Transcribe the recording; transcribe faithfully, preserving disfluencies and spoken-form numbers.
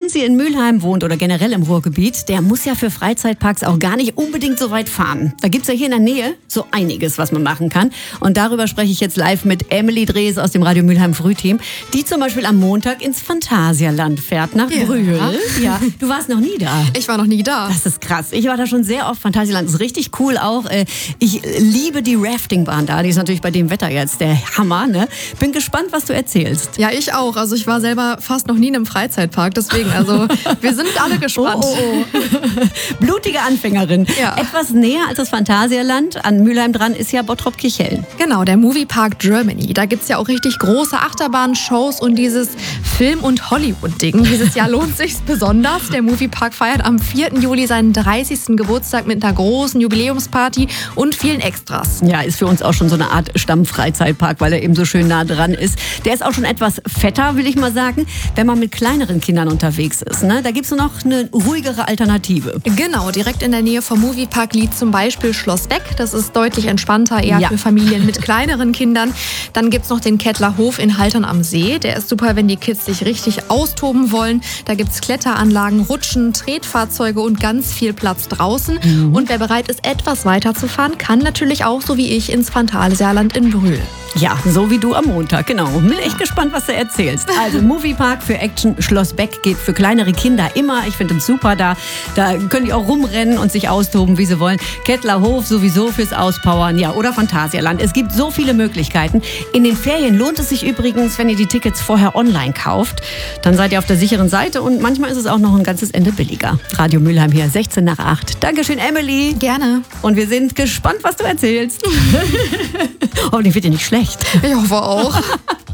Franzi in Mülheim wohnt oder generell im Ruhrgebiet, der muss ja für Freizeitparks auch gar nicht unbedingt so weit fahren. Da gibt's ja hier in der Nähe so einiges, was man machen kann. Und darüber spreche ich jetzt live mit Emily Drees aus dem Radio Mülheim Frühteam, die zum Beispiel am Montag ins Phantasialand fährt, nach Ja. Brühl. Ja, du warst noch nie da. Ich war noch nie da. Das ist krass. Ich war da schon sehr oft. Phantasialand ist richtig cool auch. Ich liebe die Raftingbahn da. Die ist natürlich bei dem Wetter jetzt der Hammer. Ne? Bin gespannt, was du erzählst. Ja, ich auch. Also ich war selber fast noch nie in einem Freizeitpark. Deswegen, also wir sind alle gespannt. Oh, oh, oh. Blutige Anfängerin. Ja. Etwas näher als das Phantasialand an Mülheim dran ist ja Bottrop-Kirchhellen. Genau, der Moviepark Germany. Da gibt's ja auch richtig große Achterbahn-Shows und dieses Film- und Hollywood-Ding. Dieses Jahr lohnt sich's besonders. Der Moviepark feiert am vierten Juli seinen dreißigsten Geburtstag mit einer großen Jubiläumsparty und vielen Extras. Ja, ist für uns auch schon so eine Art Stammfreizeitpark, weil er eben so schön nah dran ist. Der ist auch schon etwas fetter, will ich mal sagen, wenn man mit kleineren Kindern unterwegs ist. Ne? Da gibt's noch eine ruhigere Alternative. Genau, direkt in der Nähe vom Moviepark liegt zum Beispiel Schloss Beck. Das ist deutlich entspannter, eher Ja. für Familien mit kleineren Kindern. Dann gibt's noch den Kettler Hof in Haltern am See. Der ist super, wenn die Kids sich richtig austoben wollen. Da gibt's Kletteranlagen, Rutschen, Tretfahrzeuge und ganz viel Platz draußen. Mhm. Und wer bereit ist, etwas weiter zu fahren, kann natürlich auch, so wie ich, ins Phantasialand in Brühl. Ja, so wie du am Montag, genau. Bin echt gespannt, was du erzählst. Also Moviepark für Action, Schloss Beck geht für kleinere Kinder immer. Ich finde es super da. Da können die auch rumrennen und sich austoben, wie sie wollen. Kettler Hof sowieso fürs Auspowern, ja, oder Phantasialand. Es gibt so viele Möglichkeiten. In den Ferien lohnt es sich übrigens, wenn ihr die Tickets vorher online kauft. Dann seid ihr auf der sicheren Seite und manchmal ist es auch noch ein ganzes Ende billiger. Radio Mülheim hier, sechzehn nach acht. Dankeschön, Emily. Gerne. Und wir sind gespannt, was du erzählst. Hoffentlich wird dir nicht schlecht. Ich hoffe auch.